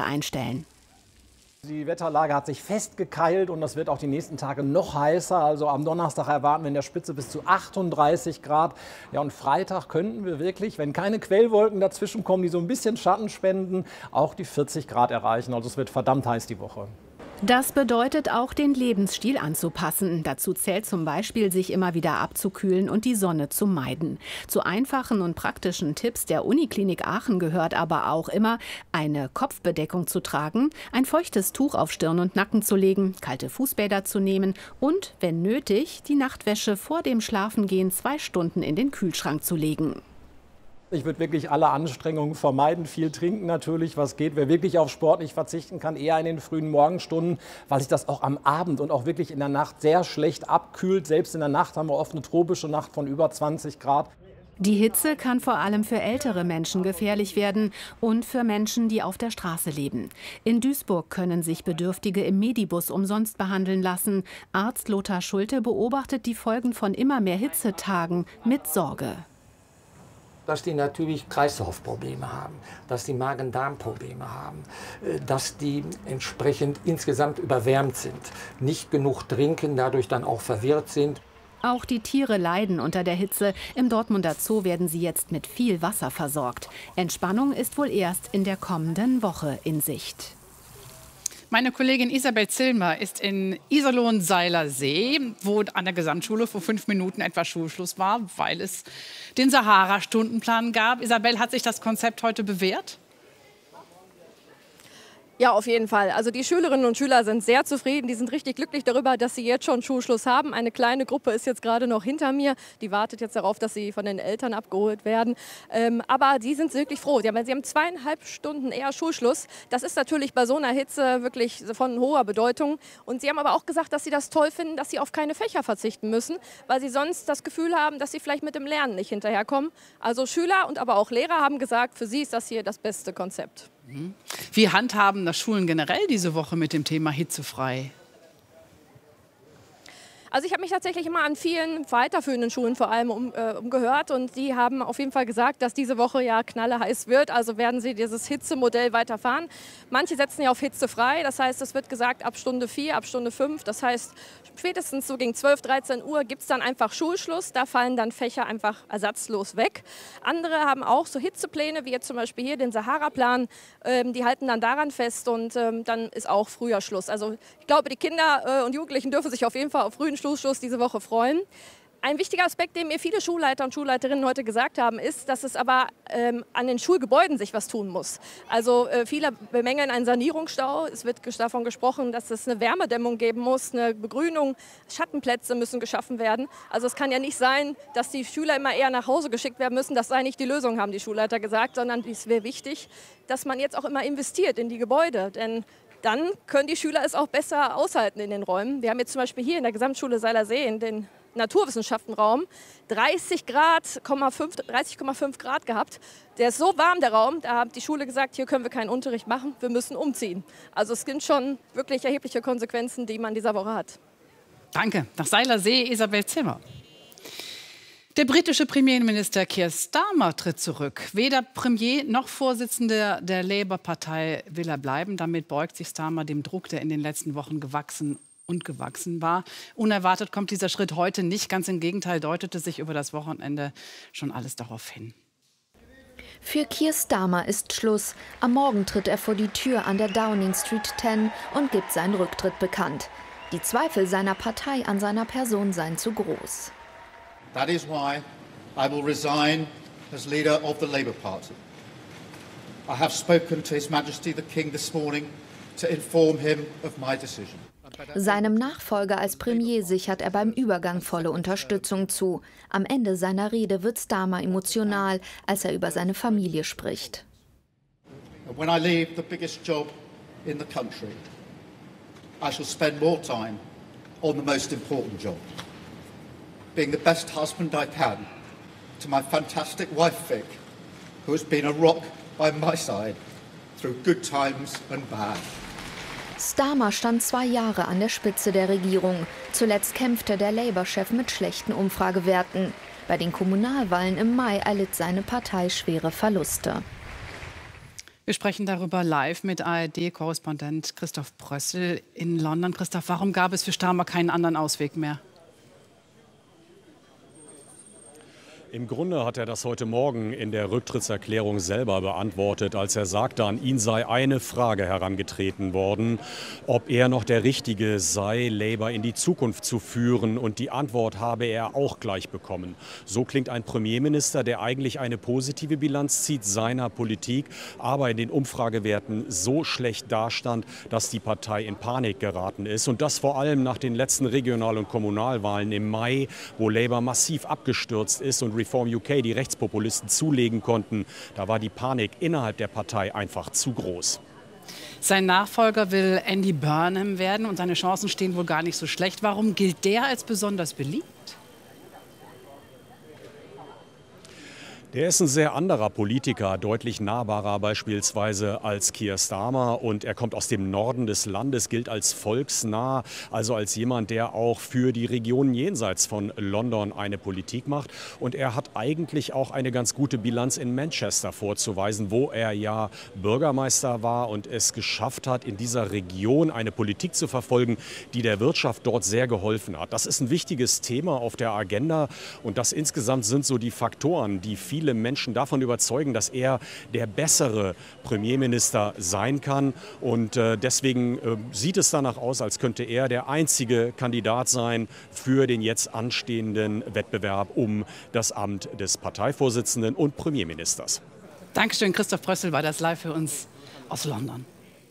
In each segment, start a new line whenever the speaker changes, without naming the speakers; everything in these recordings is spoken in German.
einstellen.
Die Wetterlage hat sich festgekeilt und das wird auch die nächsten Tage noch heißer. Also am Donnerstag erwarten wir in der Spitze bis zu 38 Grad. Ja, und Freitag könnten wir wirklich, wenn keine Quellwolken dazwischen kommen, die so ein bisschen Schatten spenden, auch die 40 Grad erreichen. Also es wird verdammt heiß die Woche.
Das bedeutet auch, den Lebensstil anzupassen. Dazu zählt zum Beispiel, sich immer wieder abzukühlen und die Sonne zu meiden. Zu einfachen und praktischen Tipps der Uniklinik Aachen gehört aber auch immer, eine Kopfbedeckung zu tragen, ein feuchtes Tuch auf Stirn und Nacken zu legen, kalte Fußbäder zu nehmen und, wenn nötig, die Nachtwäsche vor dem Schlafengehen 2 Stunden in den Kühlschrank zu legen.
Ich würde wirklich alle Anstrengungen vermeiden, viel trinken natürlich, was geht. Wer wirklich auf Sport nicht verzichten kann, eher in den frühen Morgenstunden, weil sich das auch am Abend und auch wirklich in der Nacht sehr schlecht abkühlt. Selbst in der Nacht haben wir oft eine tropische Nacht von über 20 Grad.
Die Hitze kann vor allem für ältere Menschen gefährlich werden und für Menschen, die auf der Straße leben. In Duisburg können sich Bedürftige im Medibus umsonst behandeln lassen. Arzt Lothar Schulte beobachtet die Folgen von immer mehr Hitzetagen mit Sorge.
Dass die natürlich Kreislaufprobleme haben, dass die Magen-Darm-Probleme haben, dass die entsprechend insgesamt überwärmt sind, nicht genug trinken, dadurch dann auch verwirrt sind.
Auch die Tiere leiden unter der Hitze. Im Dortmunder Zoo werden sie jetzt mit viel Wasser versorgt. Entspannung ist wohl erst in der kommenden Woche in Sicht.
Meine Kollegin Isabel Zillmer ist in Iserlohn-Seilersee, wo an der Gesamtschule vor 5 Minuten etwa Schulschluss war, weil es den Sahara-Stundenplan gab. Isabel, hat sich das Konzept heute bewährt?
Ja, auf jeden Fall. Also die Schülerinnen und Schüler sind sehr zufrieden. Die sind richtig glücklich darüber, dass sie jetzt schon Schulschluss haben. Eine kleine Gruppe ist jetzt gerade noch hinter mir. Die wartet jetzt darauf, dass sie von den Eltern abgeholt werden. Aber die sind wirklich froh. Sie haben 2,5 Stunden eher Schulschluss. Das ist natürlich bei so einer Hitze wirklich von hoher Bedeutung. Und sie haben aber auch gesagt, dass sie das toll finden, dass sie auf keine Fächer verzichten müssen, weil sie sonst das Gefühl haben, dass sie vielleicht mit dem Lernen nicht hinterherkommen. Also Schüler und aber auch Lehrer haben gesagt, für sie ist das hier das beste Konzept.
Wie handhaben das Schulen generell diese Woche mit dem Thema hitzefrei?
Also ich habe mich tatsächlich immer an vielen weiterführenden Schulen vor allem umgehört und die haben auf jeden Fall gesagt, dass diese Woche ja knalleheiß wird, also werden sie dieses Hitzemodell weiterfahren. Manche setzen ja auf hitzefrei, das heißt, es wird gesagt ab Stunde 4, ab Stunde 5, das heißt spätestens so gegen 12, 13 Uhr gibt es dann einfach Schulschluss, da fallen dann Fächer einfach ersatzlos weg. Andere haben auch so Hitzepläne, wie jetzt zum Beispiel hier den Sahara-Plan, die halten dann daran fest und dann ist auch früher Schluss. Also ich glaube, die Kinder und Jugendlichen dürfen sich auf jeden Fall auf frühen Schluss diese Woche freuen. Ein wichtiger Aspekt, den mir viele Schulleiter und Schulleiterinnen heute gesagt haben, ist, dass es aber an den Schulgebäuden sich was tun muss. Also viele bemängeln einen Sanierungsstau. Es wird davon gesprochen, dass es eine Wärmedämmung geben muss, eine Begrünung, Schattenplätze müssen geschaffen werden. Also es kann ja nicht sein, dass die Schüler immer eher nach Hause geschickt werden müssen. Das sei nicht die Lösung, haben die Schulleiter gesagt, sondern es wäre wichtig, dass man jetzt auch immer investiert in die Gebäude. Denn dann können die Schüler es auch besser aushalten in den Räumen. Wir haben jetzt zum Beispiel hier in der Gesamtschule Seilersee in den Naturwissenschaftenraum 30,5 Grad gehabt. Der ist so warm, der Raum, da hat die Schule gesagt, hier können wir keinen Unterricht machen, wir müssen umziehen. Also es sind schon wirklich erhebliche Konsequenzen, die man dieser Woche hat.
Danke. Nach Seilersee, Isabel Zimmer. Der britische Premierminister Keir Starmer tritt zurück. Weder Premier noch Vorsitzender der Labour-Partei will er bleiben. Damit beugt sich Starmer dem Druck, der in den letzten Wochen gewachsen war. Unerwartet kommt dieser Schritt heute nicht. Ganz im Gegenteil deutete sich über das Wochenende schon alles darauf hin.
Für Keir Starmer ist Schluss. Am Morgen tritt er vor die Tür an der Downing Street 10 und gibt seinen Rücktritt bekannt. Die Zweifel seiner Partei an seiner Person seien zu groß.
That is why I will resign as leader of the Labour Party. I have spoken to His Majesty the King this morning to inform him of my decision.
Seinem Nachfolger als Premier sichert er beim Übergang volle Unterstützung zu. Am Ende seiner Rede wird Starmer emotional, als er über seine Familie spricht.
When I leave the biggest job in the country, I shall spend more time on the most important job. Being the best husband I can to my fantastic wife Vic, who has been a rock by my side through good times and bad.
Starmer stand 2 Jahre an der Spitze der Regierung. Zuletzt kämpfte der Labour-Chef mit schlechten Umfragewerten. Bei den Kommunalwahlen im Mai erlitt seine Partei schwere Verluste.
Wir sprechen darüber live mit ARD-Korrespondent Christoph Brössel in London. Christoph, warum gab es für Starmer keinen anderen Ausweg mehr?
Im Grunde hat er das heute Morgen in der Rücktrittserklärung selber beantwortet, als er sagte, an ihn sei eine Frage herangetreten worden, ob er noch der Richtige sei, Labour in die Zukunft zu führen. Und die Antwort habe er auch gleich bekommen. So klingt ein Premierminister, der eigentlich eine positive Bilanz zieht seiner Politik, aber in den Umfragewerten so schlecht dastand, dass die Partei in Panik geraten ist. Und das vor allem nach den letzten Regional- und Kommunalwahlen im Mai, wo Labour massiv abgestürzt ist und Reform UK die Rechtspopulisten zulegen konnten. Da war die Panik innerhalb der Partei einfach zu groß.
Sein Nachfolger will Andy Burnham werden und seine Chancen stehen wohl gar nicht so schlecht. Warum gilt der als besonders beliebt?
Der ist ein sehr anderer Politiker, deutlich nahbarer beispielsweise als Keir Starmer. Und er kommt aus dem Norden des Landes, gilt als volksnah, also als jemand, der auch für die Regionen jenseits von London eine Politik macht. Und er hat eigentlich auch eine ganz gute Bilanz in Manchester vorzuweisen, wo er ja Bürgermeister war und es geschafft hat, in dieser Region eine Politik zu verfolgen, die der Wirtschaft dort sehr geholfen hat. Das ist ein wichtiges Thema auf der Agenda. Und das insgesamt sind so die Faktoren, die viele Menschen davon überzeugen, dass er der bessere Premierminister sein kann. Und deswegen sieht es danach aus, als könnte er der einzige Kandidat sein für den jetzt anstehenden Wettbewerb um das Amt des Parteivorsitzenden und Premierministers.
Dankeschön, Christoph Brössel war das live für uns aus London.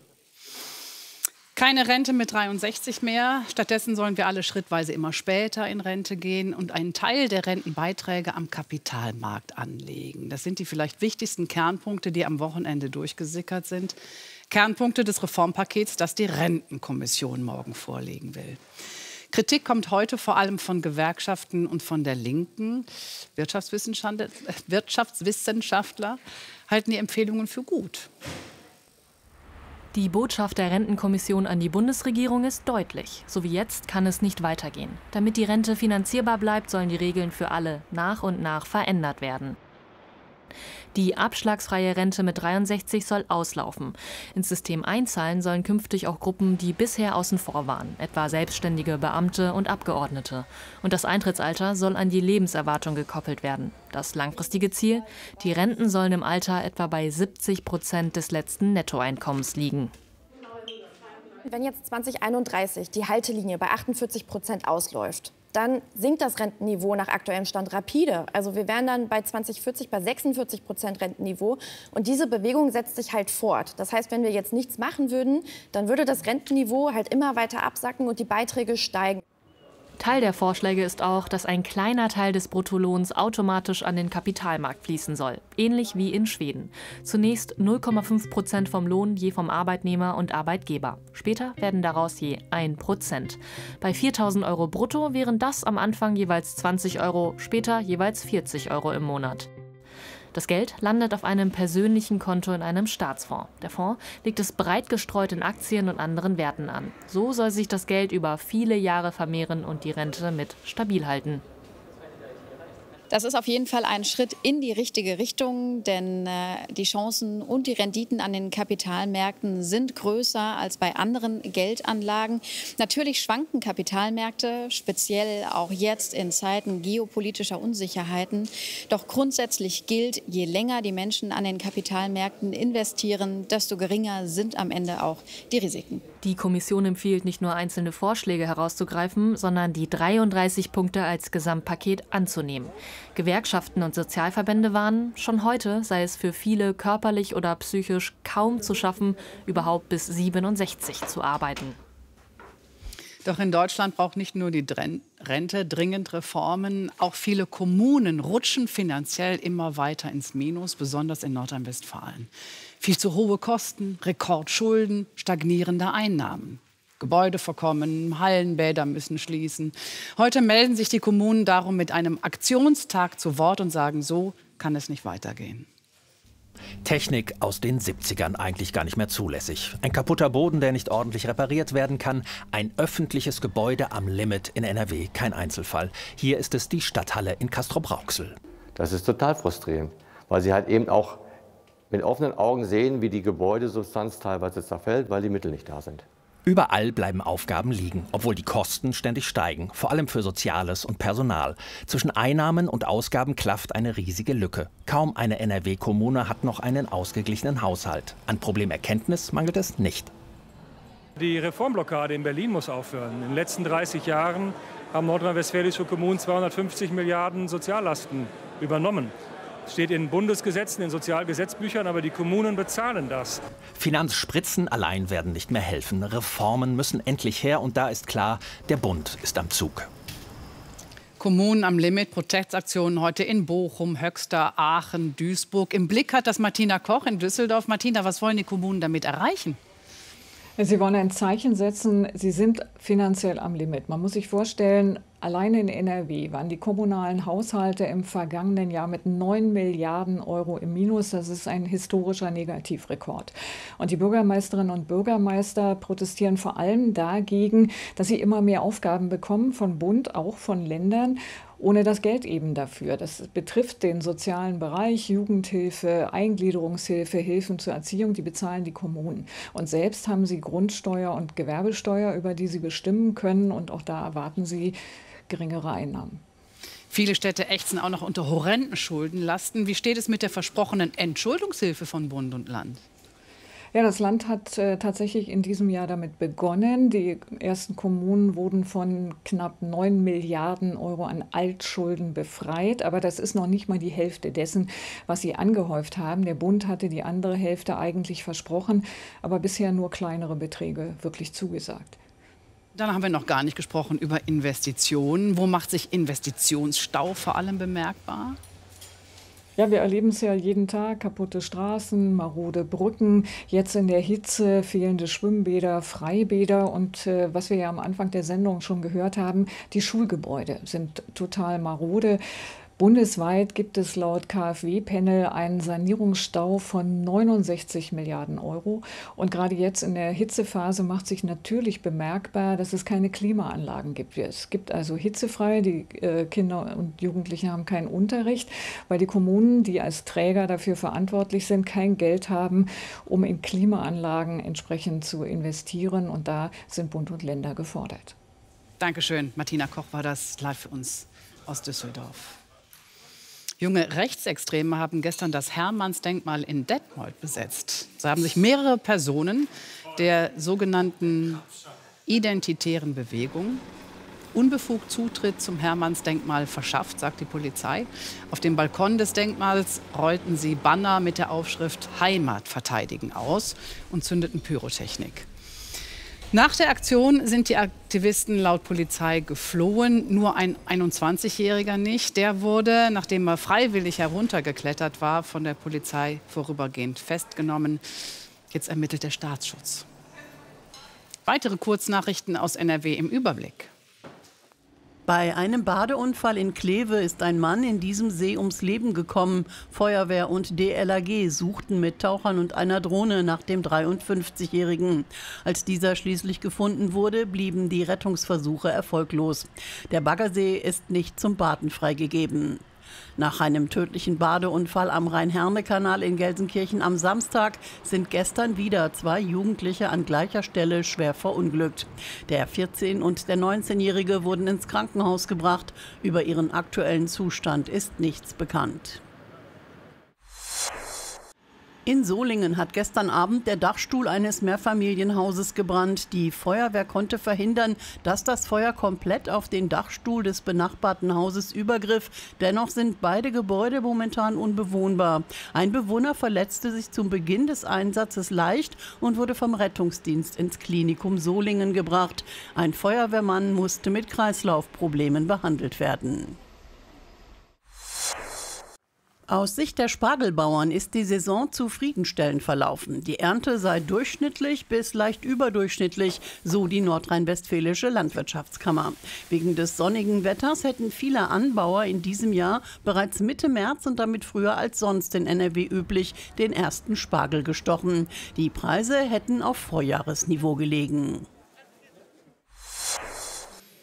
Keine Rente mit 63 mehr. Stattdessen sollen wir alle schrittweise immer später in Rente gehen und einen Teil der Rentenbeiträge am Kapitalmarkt anlegen. Das sind die vielleicht wichtigsten Kernpunkte, die am Wochenende durchgesickert sind. Kernpunkte des Reformpakets, das die Rentenkommission morgen vorlegen will. Kritik kommt heute vor allem von Gewerkschaften und von der Linken. Wirtschaftswissenschaftler halten die Empfehlungen für gut.
Die Botschaft der Rentenkommission an die Bundesregierung ist deutlich. So wie jetzt kann es nicht weitergehen. Damit die Rente finanzierbar bleibt, sollen die Regeln für alle nach und nach verändert werden. Die abschlagsfreie Rente mit 63 soll auslaufen. Ins System einzahlen sollen künftig auch Gruppen, die bisher außen vor waren, etwa selbstständige Beamte und Abgeordnete. Und das Eintrittsalter soll an die Lebenserwartung gekoppelt werden. Das langfristige Ziel? Die Renten sollen im Alter etwa bei 70% des letzten Nettoeinkommens liegen.
Wenn jetzt 2031 die Haltelinie bei 48% ausläuft, dann sinkt das Rentenniveau nach aktuellem Stand rapide. Also wir wären dann bei 2040 bei 46% Rentenniveau. Und diese Bewegung setzt sich halt fort. Das heißt, wenn wir jetzt nichts machen würden, dann würde das Rentenniveau halt immer weiter absacken und die Beiträge steigen.
Teil der Vorschläge ist auch, dass ein kleiner Teil des Bruttolohns automatisch an den Kapitalmarkt fließen soll. Ähnlich wie in Schweden. Zunächst 0,5% vom Lohn je vom Arbeitnehmer und Arbeitgeber. Später werden daraus je 1%. Bei 4.000 € brutto wären das am Anfang jeweils 20 €, später jeweils 40 € im Monat. Das Geld landet auf einem persönlichen Konto in einem Staatsfonds. Der Fonds legt es breit gestreut in Aktien und anderen Werten an. So soll sich das Geld über viele Jahre vermehren und die Rente mit stabil halten.
Das ist auf jeden Fall ein Schritt in die richtige Richtung, denn die Chancen und die Renditen an den Kapitalmärkten sind größer als bei anderen Geldanlagen. Natürlich schwanken Kapitalmärkte, speziell auch jetzt in Zeiten geopolitischer Unsicherheiten. Doch grundsätzlich gilt, je länger die Menschen an den Kapitalmärkten investieren, desto geringer sind am Ende auch die Risiken.
Die Kommission empfiehlt nicht nur einzelne Vorschläge herauszugreifen, sondern die 33 Punkte als Gesamtpaket anzunehmen. Gewerkschaften und Sozialverbände warnen, schon heute sei es für viele körperlich oder psychisch kaum zu schaffen, überhaupt bis 67 zu arbeiten.
Doch in Deutschland braucht nicht nur die Rente dringend Reformen. Auch viele Kommunen rutschen finanziell immer weiter ins Minus, besonders in Nordrhein-Westfalen. Viel zu hohe Kosten, Rekordschulden, stagnierende Einnahmen. Gebäude verkommen, Hallenbäder müssen schließen. Heute melden sich die Kommunen darum mit einem Aktionstag zu Wort und sagen, so kann es nicht weitergehen.
Technik aus den 70ern eigentlich gar nicht mehr zulässig. Ein kaputter Boden, der nicht ordentlich repariert werden kann. Ein öffentliches Gebäude am Limit in NRW, kein Einzelfall. Hier ist es die Stadthalle in Castrop-Rauxel.
Das ist total frustrierend, weil sie halt eben auch mit offenen Augen sehen, wie die Gebäudesubstanz teilweise zerfällt, weil die Mittel nicht da sind.
Überall bleiben Aufgaben liegen, obwohl die Kosten ständig steigen, vor allem für Soziales und Personal. Zwischen Einnahmen und Ausgaben klafft eine riesige Lücke. Kaum eine NRW-Kommune hat noch einen ausgeglichenen Haushalt. An Problemerkenntnis mangelt es nicht.
Die Reformblockade in Berlin muss aufhören. In den letzten 30 Jahren haben nordrhein-westfälische Kommunen 250 Milliarden Soziallasten übernommen. Es steht in Bundesgesetzen, in Sozialgesetzbüchern, aber die Kommunen bezahlen das.
Finanzspritzen allein werden nicht mehr helfen. Reformen müssen endlich her und da ist klar, der Bund ist am Zug.
Kommunen am Limit, Protestaktionen heute in Bochum, Höxter, Aachen, Duisburg. Im Blick hat das Martina Koch in Düsseldorf. Martina, was wollen die Kommunen damit erreichen?
Sie wollen ein Zeichen setzen, sie sind finanziell am Limit. Man muss sich vorstellen, alleine in NRW waren die kommunalen Haushalte im vergangenen Jahr mit 9 Milliarden Euro im Minus. Das ist ein historischer Negativrekord. Und die Bürgermeisterinnen und Bürgermeister protestieren vor allem dagegen, dass sie immer mehr Aufgaben bekommen von Bund, auch von Ländern, ohne das Geld eben dafür. Das betrifft den sozialen Bereich, Jugendhilfe, Eingliederungshilfe, Hilfen zur Erziehung, die bezahlen die Kommunen. Und selbst haben sie Grundsteuer und Gewerbesteuer, über die sie bestimmen können. Und auch da erwarten sie geringere Einnahmen.
Viele Städte ächzen auch noch unter horrenden Schuldenlasten. Wie steht es mit der versprochenen Entschuldungshilfe von Bund und Land?
Ja, das Land hat tatsächlich in diesem Jahr damit begonnen. Die ersten Kommunen wurden von knapp 9 Milliarden Euro an Altschulden befreit. Aber das ist noch nicht mal die Hälfte dessen, was sie angehäuft haben. Der Bund hatte die andere Hälfte eigentlich versprochen, aber bisher nur kleinere Beträge wirklich zugesagt.
Dann haben wir noch gar nicht gesprochen über Investitionen. Wo macht sich Investitionsstau vor allem bemerkbar?
Ja, wir erleben es ja jeden Tag, kaputte Straßen, marode Brücken, jetzt in der Hitze fehlende Schwimmbäder, Freibäder und was wir ja am Anfang der Sendung schon gehört haben, die Schulgebäude sind total marode. Bundesweit gibt es laut KfW-Panel einen Sanierungsstau von 69 Milliarden Euro. Und gerade jetzt in der Hitzephase macht sich natürlich bemerkbar, dass es keine Klimaanlagen gibt. Es gibt also hitzefrei, die Kinder und Jugendlichen haben keinen Unterricht, weil die Kommunen, die als Träger dafür verantwortlich sind, kein Geld haben, um in Klimaanlagen entsprechend zu investieren. Und da sind Bund und Länder gefordert.
Dankeschön. Martina Koch war das live für uns aus Düsseldorf. Junge Rechtsextreme haben gestern das Hermannsdenkmal in Detmold besetzt. So haben sich mehrere Personen der sogenannten identitären Bewegung unbefugt Zutritt zum Hermannsdenkmal verschafft, sagt die Polizei. Auf dem Balkon des Denkmals rollten sie Banner mit der Aufschrift Heimat verteidigen aus und zündeten Pyrotechnik. Nach der Aktion sind die Aktivisten laut Polizei geflohen, nur ein 21-Jähriger nicht. Der wurde, nachdem er freiwillig heruntergeklettert war, von der Polizei vorübergehend festgenommen. Jetzt ermittelt der Staatsschutz. Weitere Kurznachrichten aus NRW im Überblick.
Bei einem Badeunfall in Kleve ist ein Mann in diesem See ums Leben gekommen. Feuerwehr und DLRG suchten mit Tauchern und einer Drohne nach dem 53-Jährigen. Als dieser schließlich gefunden wurde, blieben die Rettungsversuche erfolglos. Der Baggersee ist nicht zum Baden freigegeben. Nach einem tödlichen Badeunfall am Rhein-Herne-Kanal in Gelsenkirchen am Samstag sind gestern wieder 2 Jugendliche an gleicher Stelle schwer verunglückt. Der 14- und der 19-Jährige wurden ins Krankenhaus gebracht. Über ihren aktuellen Zustand ist nichts bekannt. In Solingen hat gestern Abend der Dachstuhl eines Mehrfamilienhauses gebrannt. Die Feuerwehr konnte verhindern, dass das Feuer komplett auf den Dachstuhl des benachbarten Hauses übergriff. Dennoch sind beide Gebäude momentan unbewohnbar. Ein Bewohner verletzte sich zum Beginn des Einsatzes leicht und wurde vom Rettungsdienst ins Klinikum Solingen gebracht. Ein Feuerwehrmann musste mit Kreislaufproblemen behandelt werden. Aus Sicht der Spargelbauern ist die Saison zufriedenstellend verlaufen. Die Ernte sei durchschnittlich bis leicht überdurchschnittlich, so die nordrhein-westfälische Landwirtschaftskammer. Wegen des sonnigen Wetters hätten viele Anbauer in diesem Jahr bereits Mitte März und damit früher als sonst in NRW üblich den ersten Spargel gestochen. Die Preise hätten auf Vorjahresniveau gelegen.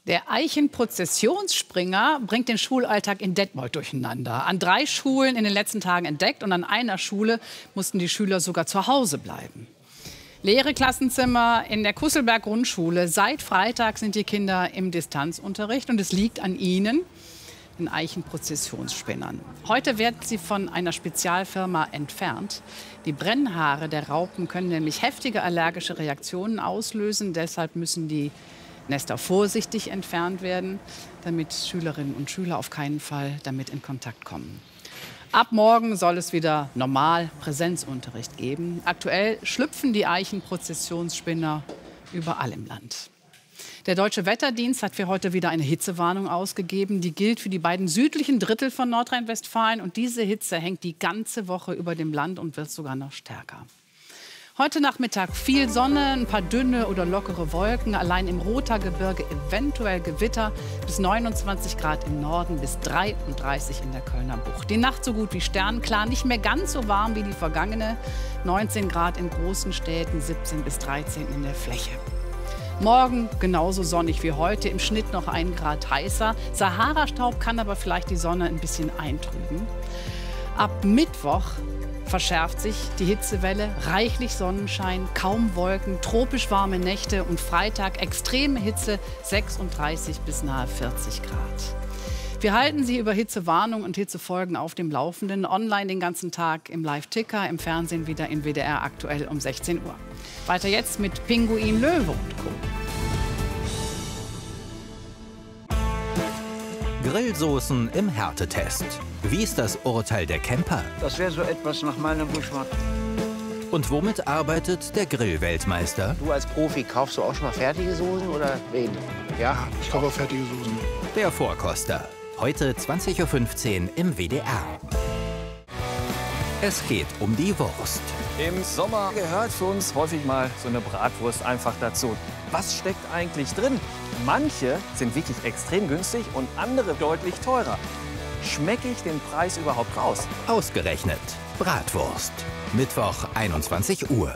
Der Eichenprozessionsspringer bringt den Schulalltag in Detmold durcheinander. An 3 Schulen in den letzten Tagen entdeckt und an einer Schule mussten die Schüler sogar zu Hause bleiben. Leere Klassenzimmer in der Kusselberg-Grundschule. Seit Freitag sind die Kinder im Distanzunterricht und es liegt an ihnen, den Eichenprozessionsspinnern. Heute werden sie von einer Spezialfirma entfernt. Die Brennhaare der Raupen können nämlich heftige allergische Reaktionen auslösen. Deshalb müssen die Nester vorsichtig entfernt werden, damit Schülerinnen und Schüler auf keinen Fall damit in Kontakt kommen. Ab morgen soll es wieder normal Präsenzunterricht geben. Aktuell schlüpfen die Eichenprozessionsspinner überall im Land. Der Deutsche Wetterdienst hat für heute wieder eine Hitzewarnung ausgegeben. Die gilt für die beiden südlichen Drittel von Nordrhein-Westfalen. Und diese Hitze hängt die ganze Woche über dem Land und wird sogar noch stärker. Heute Nachmittag viel Sonne, ein paar dünne oder lockere Wolken. Allein im Rothaargebirge eventuell Gewitter. Bis 29 Grad im Norden, bis 33 in der Kölner Bucht. Die Nacht so gut wie sternklar, nicht mehr ganz so warm wie die vergangene. 19 Grad in großen Städten, 17 bis 13 in der Fläche. Morgen genauso sonnig wie heute, im Schnitt noch 1 Grad heißer. Sahara-Staub kann aber vielleicht die Sonne ein bisschen eintrüben. Ab Mittwoch verschärft sich die Hitzewelle, reichlich Sonnenschein, kaum Wolken, tropisch warme Nächte und Freitag extreme Hitze, 36 bis nahe 40 Grad. Wir halten Sie über Hitzewarnung und Hitzefolgen auf dem Laufenden, online den ganzen Tag im Live-Ticker, im Fernsehen wieder in WDR aktuell um 16 Uhr. Weiter jetzt mit Pinguin, Löwe und Co.
Grillsoßen im Härtetest. Wie ist das Urteil der Camper?
Das wäre so etwas nach meinem Geschmack.
Und womit arbeitet der Grillweltmeister?
Du als Profi, kaufst du auch schon mal fertige Soßen oder wen? Ja,
ich kaufe auch fertige Soßen.
Der Vorkoster. Heute 20:15 Uhr im WDR. Es geht um die Wurst.
Im Sommer gehört für uns häufig mal so eine Bratwurst einfach dazu. Was steckt eigentlich drin? Manche sind wirklich extrem günstig und andere deutlich teurer. Schmecke ich den Preis überhaupt raus?
Ausgerechnet Bratwurst. Mittwoch 21 Uhr.